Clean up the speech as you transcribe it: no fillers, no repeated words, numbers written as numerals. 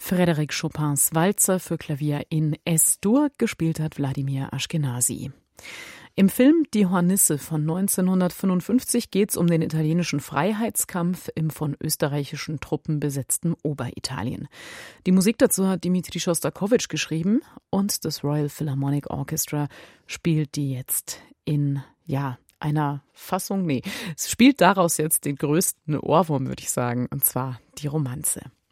Frédéric Chopins Walzer für Klavier in S-Dur, gespielt hat Wladimir Ashkenazy. Im Film Die Hornisse von 1955 geht es um den italienischen Freiheitskampf im von österreichischen Truppen besetzten Oberitalien. Die Musik dazu hat Dmitri Schostakowitsch geschrieben und das Royal Philharmonic Orchestra spielt die jetzt in, einer Fassung, es spielt daraus jetzt den größten Ohrwurm, würde ich sagen, und zwar die Romanze.